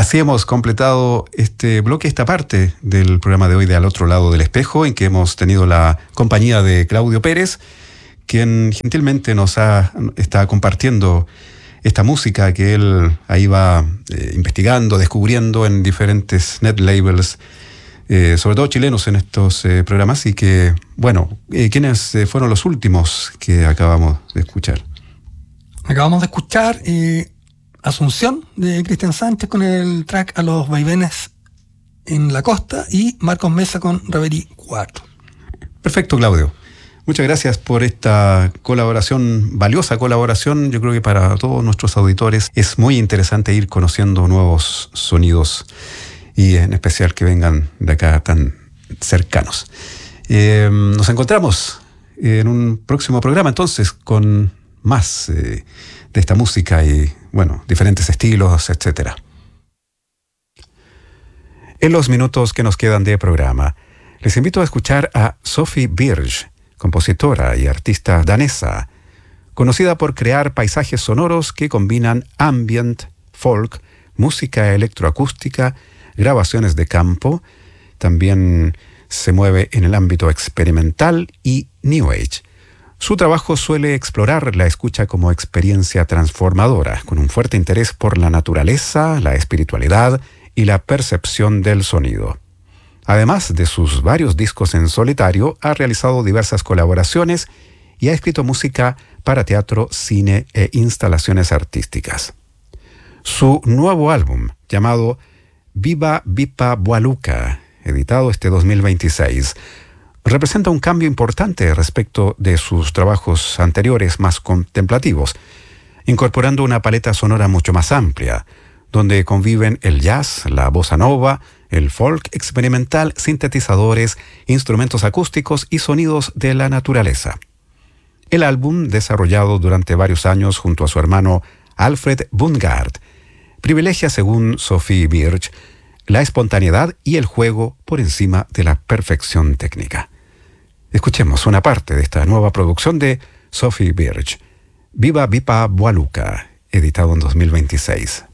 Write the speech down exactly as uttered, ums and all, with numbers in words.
Así hemos completado este bloque, esta parte del programa de hoy de Al Otro Lado del Espejo, en que hemos tenido la compañía de Claudio Pérez, quien gentilmente nos ha, está compartiendo esta música que él ahí va eh, investigando, descubriendo en diferentes net labels, eh, sobre todo chilenos en estos eh, programas, y que, bueno, eh, ¿quiénes eh, fueron los últimos que acabamos de escuchar? Acabamos de escuchar eh, Asunción de Cristian Sánchez con el track A los vaivenes en la costa y Marcos Mesa con Reverie cuatro. Perfecto, Claudio. Muchas gracias por esta colaboración, valiosa colaboración. Yo creo que para todos nuestros auditores es muy interesante ir conociendo nuevos sonidos y en especial que vengan de acá tan cercanos. Eh, nos encontramos en un próximo programa entonces con más eh, de esta música y, bueno, diferentes estilos, etcétera. En los minutos que nos quedan de programa, les invito a escuchar a Sofie Birch, compositora y artista danesa, conocida por crear paisajes sonoros que combinan ambient, folk, música electroacústica, grabaciones de campo. También se mueve en el ámbito experimental y New Age. Su trabajo suele explorar la escucha como experiencia transformadora, con un fuerte interés por la naturaleza, la espiritualidad y la percepción del sonido. Además de sus varios discos en solitario, ha realizado diversas colaboraciones y ha escrito música para teatro, cine e instalaciones artísticas. Su nuevo álbum, llamado Viva Vipa Bualuca, editado este dos mil veintiséis, representa un cambio importante respecto de sus trabajos anteriores más contemplativos, incorporando una paleta sonora mucho más amplia, donde conviven el jazz, la bossa nova, el folk experimental, sintetizadores, instrumentos acústicos y sonidos de la naturaleza. El álbum, desarrollado durante varios años junto a su hermano Alfred Bundgaard, privilegia, según Sofie Birch, la espontaneidad y el juego por encima de la perfección técnica. Escuchemos una parte de esta nueva producción de Sofie Birch, Viva Vipa Bualuca, editado en dos mil veintiséis.